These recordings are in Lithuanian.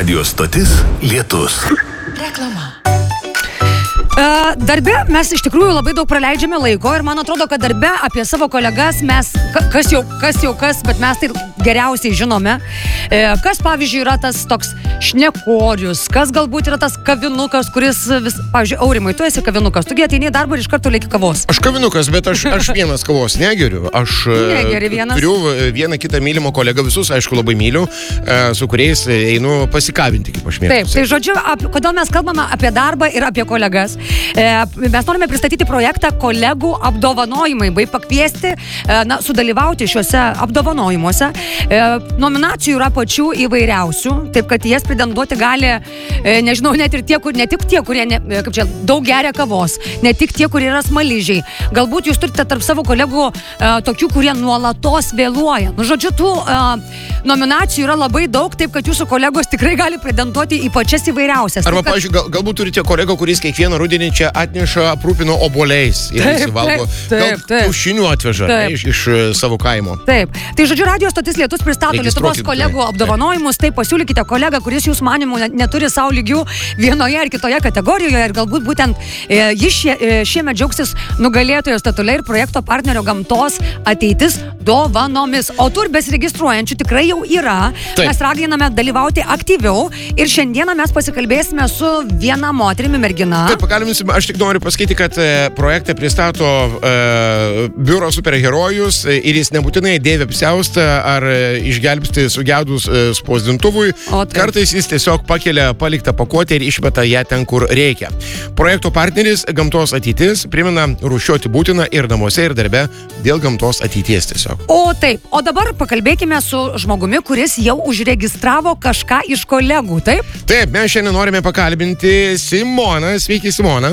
Radio stotis Lietus. Reklama. Darbe mes iš tikrųjų labai daug praleidžiame laiko ir man atrodo, kad darbe apie savo kolegas mes, kas, bet mes tai geriausiai žinome. Kas, pavyzdžiui, yra tas toks šnekorius, kas galbūt yra tas kavinukas, kuris vis, pavyzdžiui, Aurimai, tu esi kavinukas, tugi ateini į darbą ir iš karto lieki kavos. Aš kavinukas, bet aš vienas kavos negeriu. Aš turiu vieną kitą mylimą kolegą, visus, aišku, labai myliu, su kuriais einu pasikavinti, kaip aš mėgstu. Taip, tai žodžiu, kodėl mes kalbame apie darbą ir apie kolegas. Mes norime pristatyti projektą kolegų apdovanojimai, bei pakviesti, sudalyvauti šiuose apdovanojimuose. Nominacijų yra pačių įvairiausių, taip kad jas pretenduoti gali, nežinau, net ir tie, ne tik tie, kurie daug geria kavos, ne tik tie, kurie yra smaližiai. Galbūt jūs turite tarp savo kolegų tokių, kurie nuolatos vėluoja. Žodžiu, tų nominacijų yra labai daug, taip kad jūsų kolegos tikrai gali pretenduoti į pačias įvairiausias. Arba, pavyzdžiui, galbūt turite kolegą, kuris kiekvieną rudenį čia atneša aprūpino obuoliais ir visi valgo. Gal kiaušinių atveža iš savo kaimo. Taip. Tai žodžiu, Radio stotis Lietus pristato Lietuvos kolegų apdovanojimus. Tai pasiūlykite kolegą, kuris jūs manimų neturi savo lygių vienoje ar kitoje kategorijoje ir galbūt būtent jis šiemet džiaugsis nugalėtojo statule ir projekto partnerio Gamtos ateitis dovanomis. O tur besiregistruojančių tikrai jau yra. Mes raginame dalyvauti aktyviau ir šiandieną mes pasikalbėsime su viena moterimi mergina. Taip, pakalbinsim, aš tik noriu pasakyti, kad projektą pristato biuro superherojus ir jis nebūtinai dėvi apsiaustą ar išgelbsti sugedus spausdintuvui. Kartais jis tiesiog pakelia paliktą pakuotę ir išmeta ją ten, kur reikia. Projekto partneris Gamtos ateitis primena rūšiuoti būtina ir namuose, ir darbe dėl gamtos ateities tiesiog. O taip, o dabar pakalbėkime su žmogumi, kuris jau užregistravo kažką iš kolegų, taip? Taip, mes šiandien norime pakalbinti Simoną. Sveiki, Simona.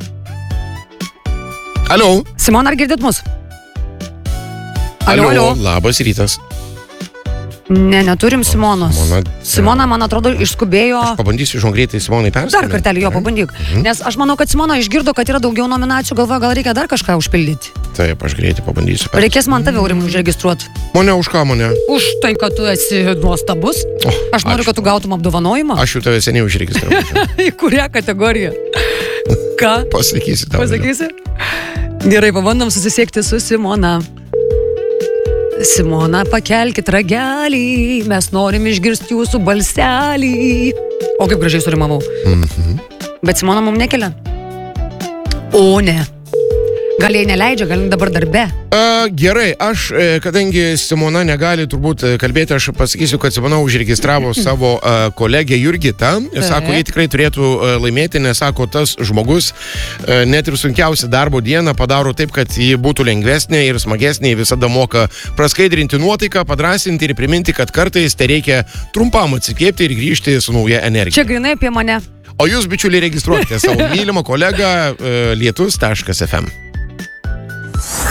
Alio. Simona, ar girdit mus? Alio. Labas rytas. Ne, neturim Simonos. Simona, man atrodo, išskubėjo... Aš pabandysiu greitai Simonai perskambinti. Dar kartelį jo pabandyk. Nes aš manau, kad Simona išgirdo, kad yra daugiau nominacijų, galvoja, gal reikia dar kažką užpildyti. Taip, aš greitai pabandysiu. Reikės man tave, Aurimai, užregistruoti. Mane už ką mane? Už tai, kad tu esi nuostabus. Aš noriu, kad tu gautum apdovanojimą. Aš jau tave seniai užregistravau. Į kurią kategoriją? Ką? Pasakysi tau. Pasakysi? Gerai, pabandom susisiekti su Simona. Simona, pakelkit ragelį, mes norim išgirsti jūsų balselį. O kaip gražiai surimavau. Bet Simona mum nekelia. O ne. Gal jai neleidžia, gal dabar darbe. Gerai, aš, kadangi Simona negali turbūt kalbėti, aš pasakysiu, kad Simona užregistravo savo kolegę Jurgitą. Sako, jie tikrai turėtų laimėti, nes sako, tas žmogus net ir sunkiausią darbo dieną padaro taip, kad ji būtų lengvesnė ir smagesnė, visada moka praskaidrinti nuotaiką, padrasinti ir priminti, kad kartais tai reikia trumpam atsikvėpti ir grįžti su nauja energija. Čia grinai apie mane. O jūs, bičiuliai, registruokite savo mylimą kolegą lietus.fm.